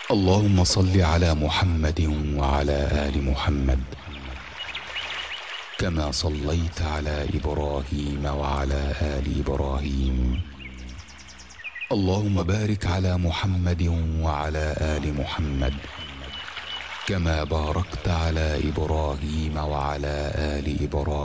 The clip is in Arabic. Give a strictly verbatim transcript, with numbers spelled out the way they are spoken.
اللهم صل على محمد وعلى آل محمد كما صليت على إبراهيم وعلى آل إبراهيم. اللهم بارك على محمد وعلى آل محمد كما باركت على إبراهيم وعلى آل إبراهيم